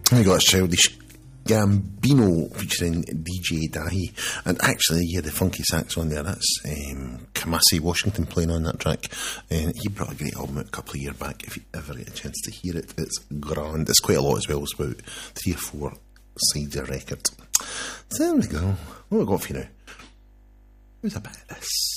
I got Childish Gambino featuring DJ Dahi. And actually, yeah, the funky sax on there, that's Kamasi Washington playing on that track. He brought a great album out a couple of years back. If you ever get a chance to hear it, it's grand. It's quite a lot as well. It's about 3 or 4 sides of record. So there we go. What have we got for you now? Who's a bit of this?